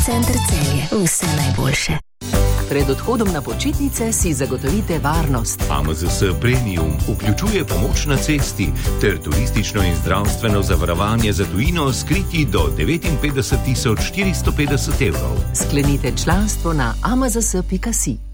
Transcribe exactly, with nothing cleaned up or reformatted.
center Celje. Vse najboljše. Pred odhodom na počitnice si zagotovite varnost. A M Z S Premium vključuje pomoč na cesti ter turistično in zdravstveno zavarovanje za tujino s kriti do devetinpetdeset tisoč štiristo petdeset evrov. Sklenite članstvo na a m z s pika si.